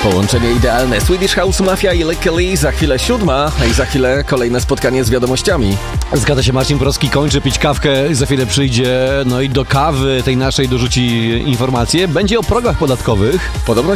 Połączenie idealne. Swedish House Mafia i Lekeli. Za chwilę 7, a i za chwilę kolejne spotkanie z wiadomościami. Zgadza się, Marcin Borowski kończy pić kawkę, za chwilę przyjdzie, no i do kawy tej naszej dorzuci informacje. Będzie o progach podatkowych. Podobno